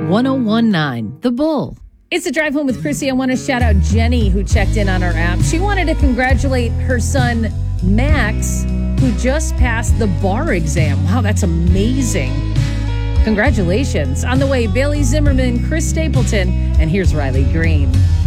1019 The Bull. It's a drive home with Chrissy. I want to shout out Jenny, who checked in on our app. She wanted to congratulate her son, Max, who just passed the bar exam. Wow, that's amazing. Congratulations. On the way, Bailey Zimmerman, Chris Stapleton, and here's Riley Green.